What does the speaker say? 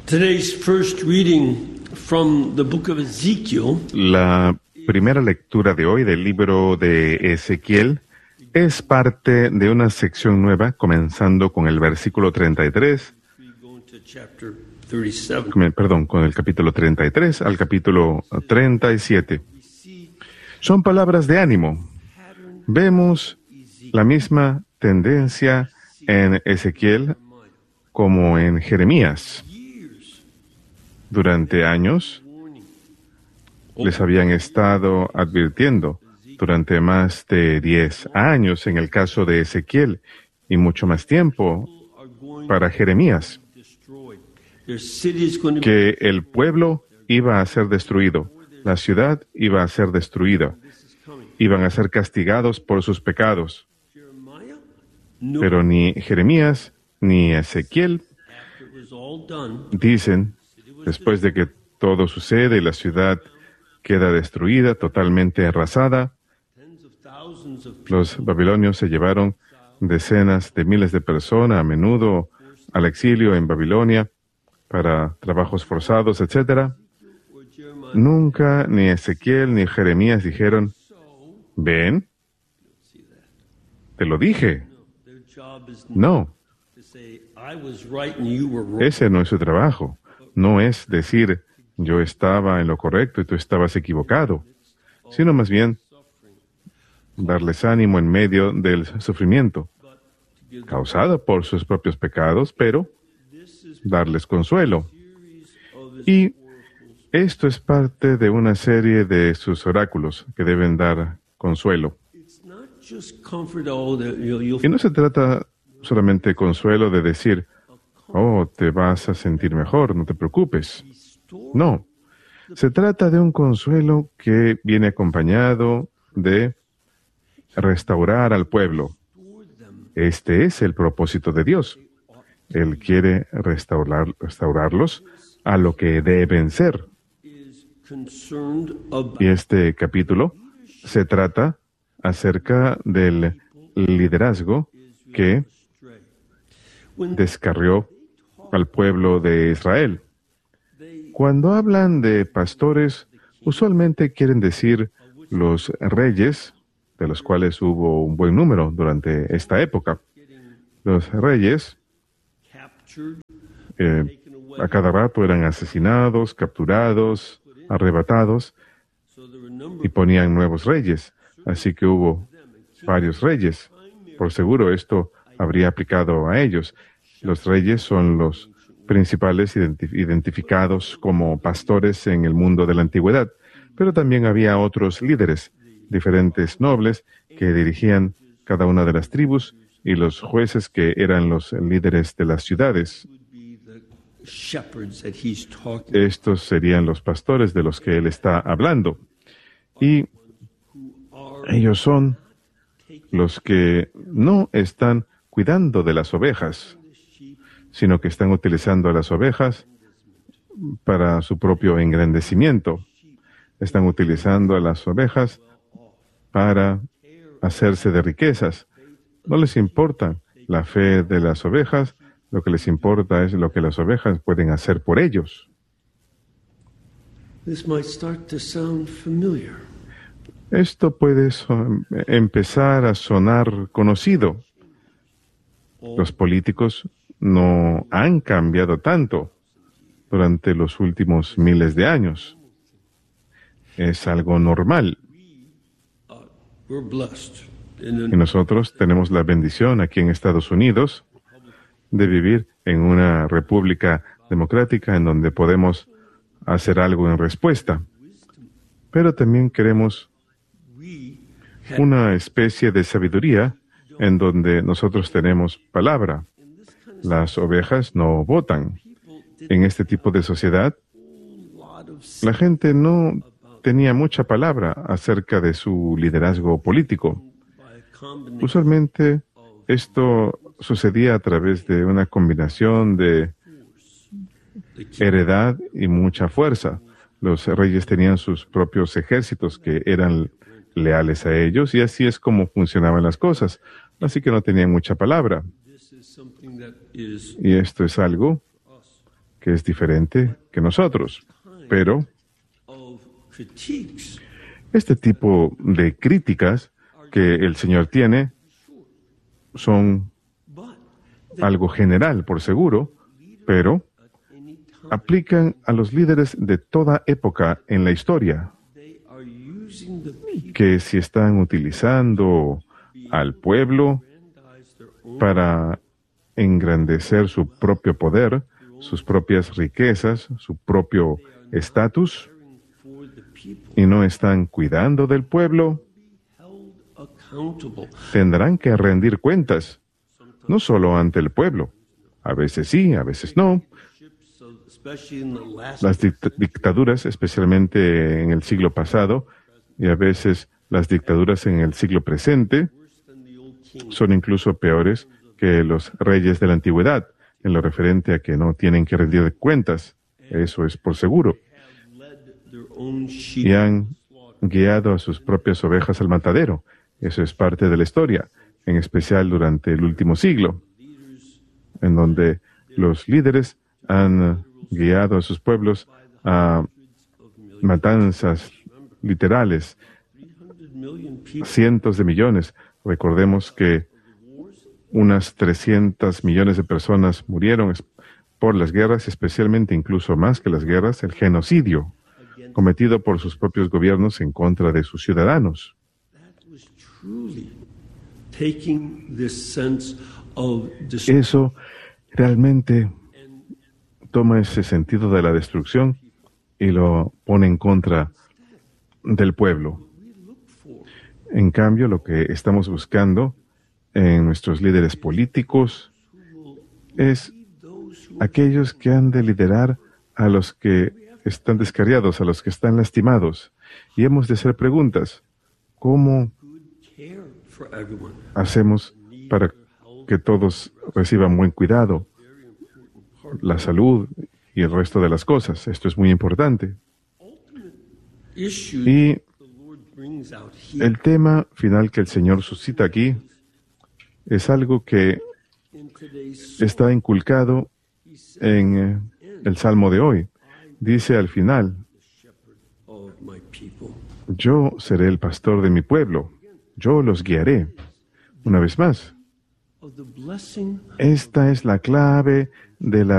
Today's first reading from the book of Ezekiel. La primera lectura de hoy del libro de Ezequiel es parte de una sección nueva, comenzando con el versículo 33, con el capítulo 33 al capítulo 37. Son palabras de ánimo. Vemos la misma tendencia en Ezequiel como en Jeremías. Durante años les habían estado advirtiendo, durante más de 10 años en el caso de Ezequiel, y mucho más tiempo para Jeremías, que el pueblo iba a ser destruido, la ciudad iba a ser destruida, iban a ser castigados por sus pecados. Pero ni Jeremías ni Ezequiel dicen, después de que todo sucede y la ciudad queda destruida, totalmente arrasada, los babilonios se llevaron decenas de miles de personas, a menudo al exilio en Babilonia, para trabajos forzados, etc. Nunca ni Ezequiel ni Jeremías dijeron, ven, te lo dije. No, ese no es su trabajo. No es decir, yo estaba en lo correcto y tú estabas equivocado, sino más bien darles ánimo en medio del sufrimiento causado por sus propios pecados, pero darles consuelo. Y esto es parte de una serie de sus oráculos que deben dar consuelo. Y no se trata solamente de consuelo de decir, oh, te vas a sentir mejor, no te preocupes. No, se trata de un consuelo que viene acompañado de restaurar al pueblo. Este es el propósito de Dios. Él quiere restaurarlos a lo que deben ser. Y este capítulo se trata acerca del liderazgo que descarrió al pueblo de Israel. Cuando hablan de pastores, usualmente quieren decir los reyes, de los cuales hubo un buen número durante esta época. Los reyes a cada rato eran asesinados, capturados, arrebatados, y ponían nuevos reyes. Así que hubo varios reyes. Por seguro esto habría aplicado a ellos. Los reyes son los principales identificados como pastores en el mundo de la antigüedad, pero también había otros líderes, diferentes nobles que dirigían cada una de las tribus, y los jueces que eran los líderes de las ciudades. Estos serían los pastores de los que él está hablando. Y ellos son los que no están cuidando de las ovejas, sino que están utilizando a las ovejas para su propio engrandecimiento. Están utilizando a las ovejas para hacerse de riquezas. No les importa la fe de las ovejas, lo que les importa es lo que las ovejas pueden hacer por ellos. Esto puede empezar a sonar conocido. Los políticos no han cambiado tanto durante los últimos miles de años. Es algo normal. Y nosotros tenemos la bendición aquí en Estados Unidos de vivir en una república democrática en donde podemos hacer algo en respuesta. Pero también queremos una especie de sabiduría en donde nosotros tenemos palabra. Las ovejas no votan. En este tipo de sociedad, la gente no tenía mucha palabra acerca de su liderazgo político. Usualmente esto sucedía a través de una combinación de heredad y mucha fuerza. Los reyes tenían sus propios ejércitos que eran leales a ellos, y así es como funcionaban las cosas. Así que no tenían mucha palabra. Y esto es algo que es diferente que nosotros. Pero of critiques este tipo de críticas que el Señor tiene son but algo general, por seguro, pero any time aplican a los líderes de toda época en la historia, they are using the people que si están utilizando al pueblo to agrandize their own para engrandecer su propio poder, sus propias riquezas, su propio estatus, caring for the people y no están cuidando del pueblo, held accountable. tendrán que rendir cuentas, no solo ante el pueblo. A veces sí, a veces no. So especially in the last Las dictaduras, especialmente en el siglo pasado, y a veces las dictaduras en el siglo presente, worse than the old king son incluso peores que los reyes de la antigüedad, en lo referente a que no tienen que rendir cuentas. Eso es por seguro. have led their own Y sheep han guiado a sus propias ovejas al matadero. Eso es parte de la historia, en especial durante el último siglo, en donde los líderes han guiado a sus pueblos a matanzas literales, 300 million people cientos de millones. Recordemos que unas 300 millones de personas murieron por las guerras, especialmente incluso más que las guerras, el genocidio cometido por sus propios gobiernos en contra de sus ciudadanos. was truly taking this sense of destruction Eso realmente toma ese sentido de la destrucción y lo pone en contra del pueblo. En cambio, lo que estamos buscando en nuestros líderes políticos es aquellos que han de liderar a los que están descarriados, a los que están lastimados. Y hemos de hacer preguntas. ¿Cómo care for everyone. hacemos para que todos reciban buen cuidado, la salud y el resto de las cosas? Esto es muy importante. Issue Y the Lord brings out here el tema final que el Señor suscita aquí es algo que in today's está inculcado en el Salmo de hoy. Dice al final, of my people. yo seré el pastor de mi pueblo, yo los guiaré. Una vez más, Of the blessing esta es la clave de la